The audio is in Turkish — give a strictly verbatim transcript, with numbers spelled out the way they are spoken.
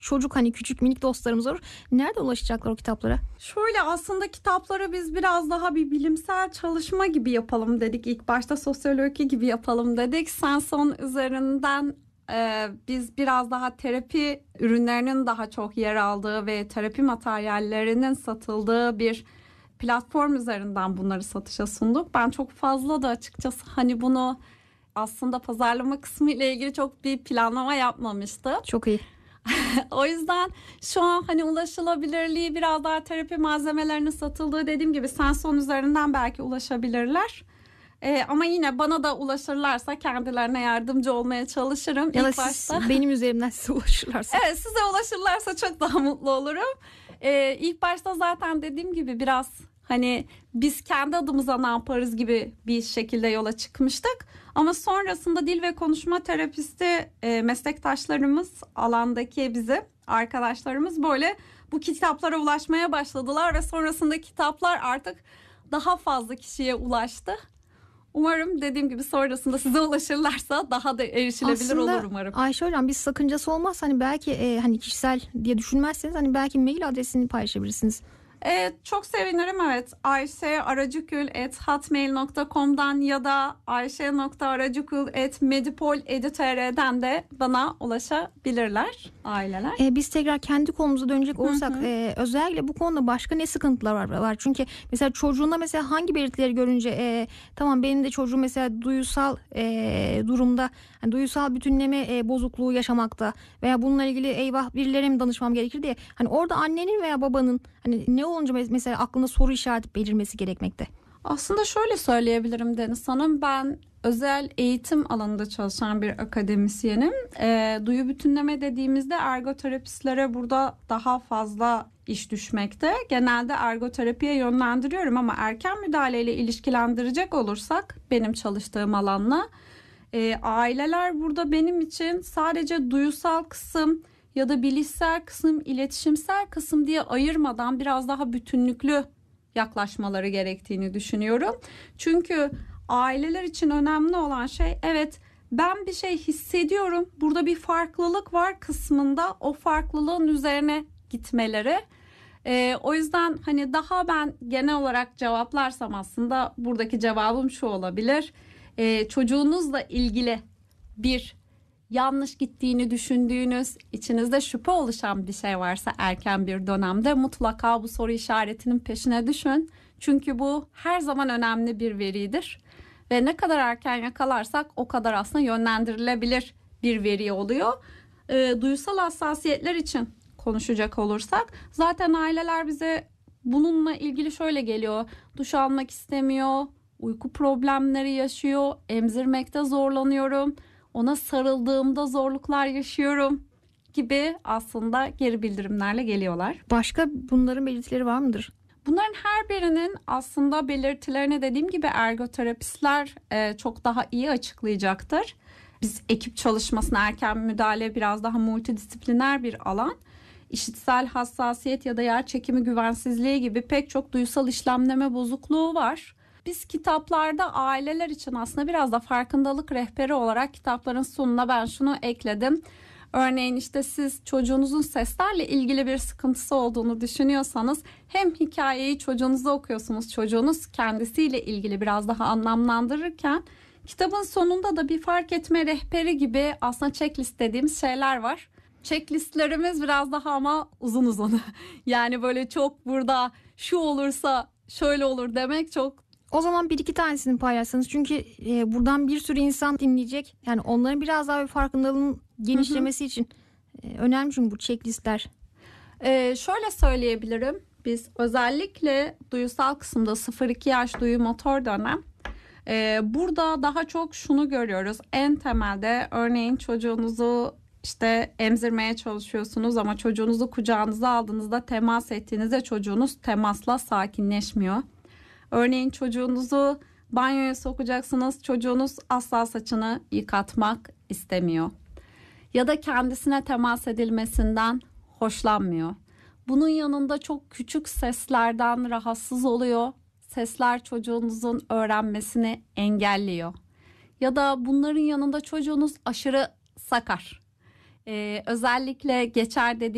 çocuk hani küçük minik dostlarımız olur. Nerede ulaşacaklar o kitaplara? Şöyle aslında kitapları biz biraz daha bir bilimsel çalışma gibi yapalım dedik. İlk başta sosyoloji gibi yapalım dedik. Sanson üzerinden e, biz biraz daha terapi ürünlerinin daha çok yer aldığı ve terapi materyallerinin satıldığı bir platform üzerinden bunları satışa sunduk. Ben çok fazla da açıkçası hani bunu aslında pazarlama kısmı ile ilgili çok bir planlama yapmamıştım. Çok iyi. O yüzden şu an hani ulaşılabilirliği biraz daha terapi malzemelerinin satıldığı dediğim gibi Sanson üzerinden belki ulaşabilirler. Ee, ama yine bana da ulaşırlarsa kendilerine yardımcı olmaya çalışırım. Ya da İlk siz başta. benim üzerimden size ulaşırlarsa. Evet, size ulaşırlarsa çok daha mutlu olurum. Ee, ilk başta zaten dediğim gibi biraz hani biz kendi adımıza ne yaparız gibi bir şekilde yola çıkmıştık. Ama sonrasında dil ve konuşma terapisti e, meslektaşlarımız, alandaki bizi arkadaşlarımız böyle bu kitaplara ulaşmaya başladılar ve sonrasında kitaplar artık daha fazla kişiye ulaştı. Umarım dediğim gibi sonrasında size ulaşırlarsa daha da erişilebilir Aslında, olur umarım. Ayşe Hocam, bir sakıncası olmaz. Hani belki e, hani kişisel diye düşünmezseniz hani belki mail adresini paylaşabilirsiniz. Evet, çok sevinirim. Evet, ayşe aracıkül at hotmail nokta com'dan ya da ayşe nokta aracıkül at medipol nokta edu nokta tr'den de bana ulaşabilirler aileler. E, biz tekrar kendi konumuza dönecek olursak, Hı hı. E, özellikle bu konuda başka ne sıkıntılar var? var? Çünkü mesela çocuğunda mesela hangi belirtileri görünce e, tamam benim de çocuğum mesela duysal e, durumda, yani duysal bütünleme e, bozukluğu yaşamakta veya bununla ilgili eyvah birilerine mi danışmam gerekir diye. Hani orada annenin veya babanın hani ne olunca mesela aklında soru işareti belirmesi gerekmekte. Aslında şöyle söyleyebilirim Deniz Hanım, ben özel eğitim alanında çalışan bir akademisyenim. E, duyu bütünleme dediğimizde ergoterapistlere burada daha fazla iş düşmekte. Genelde ergoterapiye yönlendiriyorum ama erken müdahaleyle ilişkilendirecek olursak benim çalıştığım alanla e, aileler burada benim için sadece duyusal kısım ya da bilişsel kısım, iletişimsel kısım diye ayırmadan biraz daha bütünlüklü yaklaşmaları gerektiğini düşünüyorum. Çünkü aileler için önemli olan şey, evet ben bir şey hissediyorum, burada bir farklılık var kısmında o farklılığın üzerine gitmeleri. Ee, o yüzden hani daha ben genel olarak cevaplarsam aslında buradaki cevabım şu olabilir. Ee, çocuğunuzla ilgili bir yanlış gittiğini düşündüğünüz, içinizde şüphe oluşan bir şey varsa erken bir dönemde mutlaka bu soru işaretinin peşine düşün. Çünkü bu her zaman önemli bir veridir. Ve ne kadar erken yakalarsak o kadar aslında yönlendirilebilir bir veri oluyor. E, duysal hassasiyetler için konuşacak olursak zaten aileler bize bununla ilgili şöyle geliyor. Duş almak istemiyor, uyku problemleri yaşıyor, emzirmekte zorlanıyorum, ona sarıldığımda zorluklar yaşıyorum gibi aslında geri bildirimlerle geliyorlar. Başka bunların belirtileri var mıdır? Bunların her birinin aslında belirtilerini dediğim gibi ergoterapistler e, çok daha iyi açıklayacaktır. Biz ekip çalışmasına, erken müdahale biraz daha multidisipliner bir alan. İşitsel hassasiyet ya da yer çekimi güvensizliği gibi pek çok duysal işlemleme bozukluğu var. Biz kitaplarda aileler için aslında biraz da farkındalık rehberi olarak kitapların sonuna ben şunu ekledim. Örneğin işte siz çocuğunuzun seslerle ilgili bir sıkıntısı olduğunu düşünüyorsanız hem hikayeyi çocuğunuza okuyorsunuz, çocuğunuz kendisiyle ilgili biraz daha anlamlandırırken kitabın sonunda da bir fark etme rehberi gibi aslında checklist dediğimiz şeyler var. Checklistlerimiz biraz daha ama uzun uzun. Yani böyle çok burada şu olursa şöyle olur demek çok. O zaman bir iki tanesini paylaşsanız, çünkü e, buradan bir sürü insan dinleyecek. Yani onların biraz daha bir farkındalığın genişlemesi hı hı. için e, önemli çünkü bu checklistler. Ee, şöyle söyleyebilirim. Biz özellikle duyusal kısımda sıfır iki yaş duyu motor dönem. Ee, burada daha çok şunu görüyoruz. En temelde örneğin çocuğunuzu işte emzirmeye çalışıyorsunuz ama çocuğunuzu kucağınıza aldığınızda, temas ettiğinizde çocuğunuz temasla sakinleşmiyor. Örneğin çocuğunuzu banyoya sokacaksınız, çocuğunuz asla saçını yıkatmak istemiyor. Ya da kendisine temas edilmesinden hoşlanmıyor. Bunun yanında çok küçük seslerden rahatsız oluyor. Sesler çocuğunuzun öğrenmesini engelliyor. Ya da bunların yanında çocuğunuz aşırı sakar. Ee, özellikle geçer dediğim